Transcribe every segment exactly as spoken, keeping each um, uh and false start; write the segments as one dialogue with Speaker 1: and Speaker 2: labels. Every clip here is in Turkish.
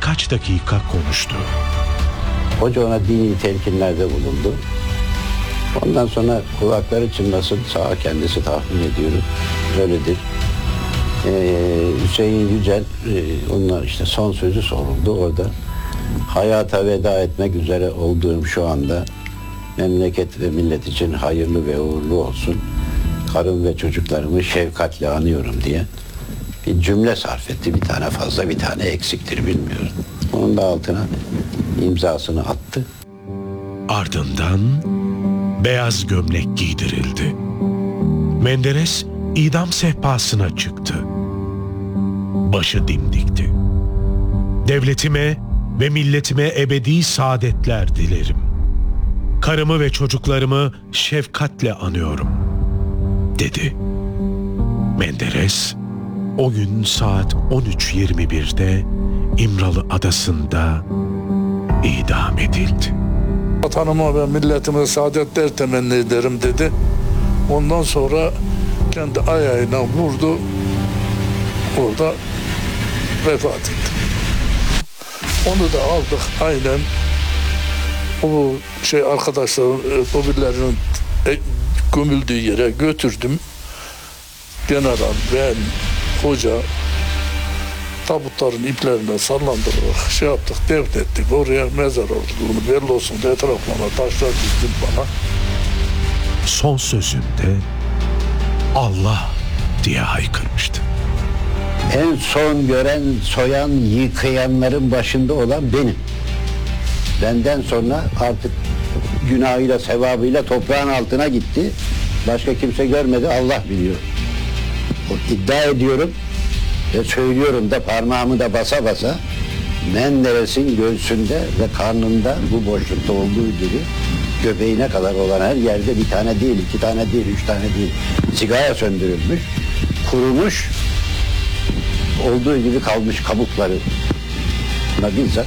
Speaker 1: birkaç dakika konuştu.
Speaker 2: Hoca ona dini telkinlerde bulundu. Ondan sonra kulakları çınlasın, sağa kendisi tahmin ediyorum. Öyledir. Ee, Hüseyin Yücel, e, onlar işte son sözü soruldu orada. Hayata veda etmek üzere olduğum şu anda memleket ve millet için hayırlı ve uğurlu olsun. Karım ve çocuklarımı şefkatle anıyorum diye bir cümle sarf etti. Bir tane fazla, bir tane eksiktir bilmiyorum. Onun da altına imzasını attı.
Speaker 1: Ardından beyaz gömlek giydirildi. Menderes idam sehpasına çıktı. Başı dimdikti. Devletime ve milletime ebedi saadetler dilerim. Karımı ve çocuklarımı şefkatle anıyorum, dedi. Menderes o gün saat on üç yirmi birde İmralı Adası'nda idam edildi.
Speaker 3: Vatanıma ve milletime saadetler temenni ederim dedi. Ondan sonra kendi ayağına vurdu. Orada vefat etti. Onu da aldık aynen o şey arkadaşların otomobillerinin gömüldüğü yere götürdüm. General, ben, hoca tabutların iplerine sallandırarak şey yaptık, defnettik. Oraya mezar olduğunu belli olsun diye etraflarına taşlar dizdim bana.
Speaker 1: Son sözünde Allah diye haykırmıştı.
Speaker 2: En son gören, soyan, yıkayanların başında olan benim. Benden sonra artık günahıyla, sevabıyla toprağın altına gitti. Başka kimse görmedi, Allah biliyor. O iddia ediyorum ve söylüyorum da parmağımı da basa basa Menderes'in göğsünde ve karnında bu boşlukta olduğu gibi göbeğine kadar olan her yerde bir tane değil, iki tane değil, üç tane değil sigara söndürülmüş, kurumuş, olduğu gibi kalmış kabukları bizzat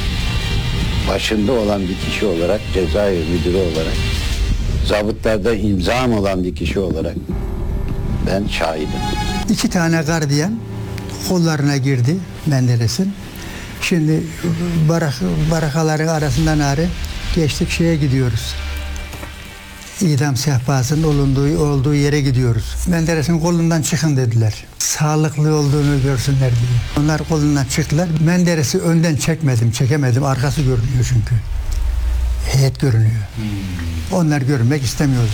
Speaker 2: başında olan bir kişi olarak, cezaevi müdürü olarak, zabıtlarda imzam olan bir kişi olarak ben şahidim.
Speaker 4: İki tane gardiyan kollarına girdi Menderes'in. Şimdi barak, barakaların arasından ağrı geçtik şeye gidiyoruz. İdam sehpasının olunduğu, olduğu yere gidiyoruz. Menderes'in kolundan çıkın dediler. Sağlıklı olduğunu görsünler diye. Onlar kolundan çıktılar. Menderes'i önden çekmedim, çekemedim. Arkası görünüyor çünkü. Heyet görünüyor. Hmm. Onlar görünmek istemiyorlar.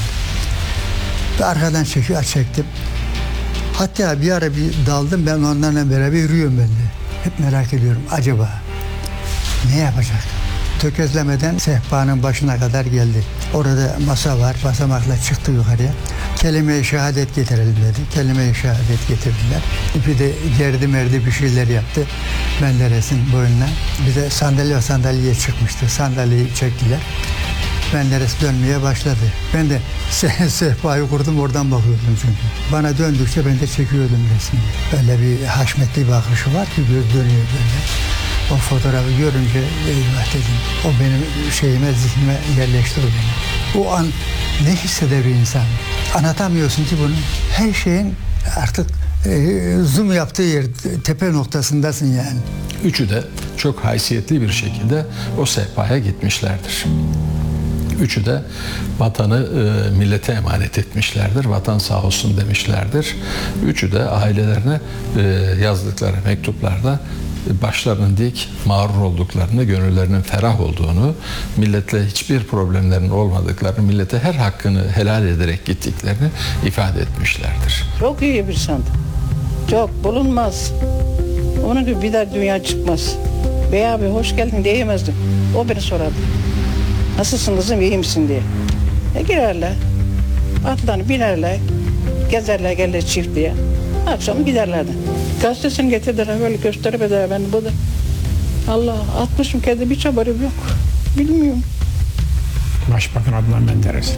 Speaker 4: Arkadan çekiyor, çektim. Hatta bir ara bir daldım, ben onlarla beraber yürüyorum ben de. Hep merak ediyorum, acaba ne yapacak? Tökezlemeden sehpanın başına kadar geldi. Orada masa var, basamakla çıktı yukarıya. Kelime-i şehadet getirelim dedi. Kelime-i şehadet getirdiler. Bir de gerdi merdi bir şeyler yaptı Menderes'in boynuna. Bir de sandalye sandalyeye çıkmıştı. Sandalyeyi çektiler. Menderes dönmeye başladı. Ben de se sehpayı kurdum, oradan bakıyordum çünkü. Bana döndükçe ben de çekiyordum resmini. Öyle bir haşmetli bir bakışı var ki göz dönüyor böyle. O fotoğrafı görünce eyvah dedim. O benim şeyime, zihnime yerleşti o benim. O an ne hisseder bir insan? Anlatamıyorsun ki bunu. Her şeyin artık e, zoom yaptığı yer, tepe noktasındasın yani.
Speaker 5: Üçü de çok haysiyetli bir şekilde o sehpaya gitmişlerdir. Üçü de vatanı e, millete emanet etmişlerdir. Vatan sağ olsun demişlerdir. Üçü de ailelerine e, yazdıkları mektuplarda başlarının dik, mağrur olduklarını, gönüllerinin ferah olduğunu, milletle hiçbir problemlerin olmadıklarını, millete her hakkını helal ederek gittiklerini ifade etmişlerdir.
Speaker 6: Çok iyi bir sandı. Çok bulunmaz. Onun gibi bir daha dünya çıkmaz. Bey abi hoş geldin diyemezdim. O beni sorardı. Nasılsın kızım, iyi misin diye. E girerler, atlarını binerler, gezerler gelirler çiftliğe. Akşam giderlerdi. Gazetesini getirdiler böyle gösterip eder ben bu da. Allah atmışım kendi bir haberim yok. Bilmiyorum.
Speaker 7: Başbakan Adnan Menderes,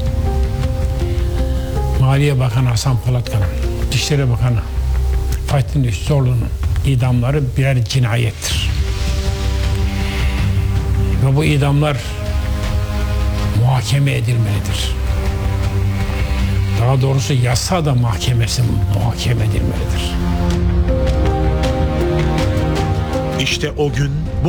Speaker 7: Maliye Bakanı Hasan Polatkan'ın, Dışişleri Bakanı Fahrettin Üstüoğlu'nun idamları birer cinayettir. Ve bu idamlar muhakeme edilmelidir. Daha doğrusu yasa da mahkemesi muhakeme edilmelidir.
Speaker 1: İşte o gün